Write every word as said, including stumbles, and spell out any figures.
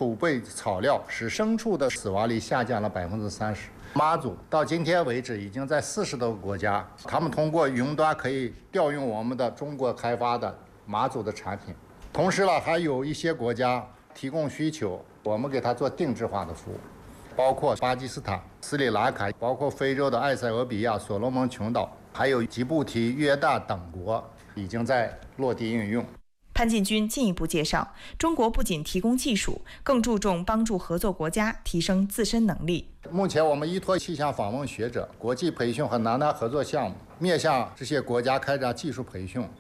储备草料，使牲畜的死亡率下降了百分之三十。马祖到今天为止，已经在四十多个国家，他们通过云端可以调用我们的中国开发的马祖的产品。同时呢，还有一些国家提供需求，我们给他做定制化的服务，包括巴基斯坦、斯里兰卡，包括非洲的埃塞俄比亚、所罗门群岛，还有吉布提、约旦等国已经在落地应用。 潘进军进一步介绍，中国不仅提供技术，更注重帮助合作国家提升自身能力。 目前我们依托气象访问学者、国际培训和南南合作项目，面向这些国家开展技术培训，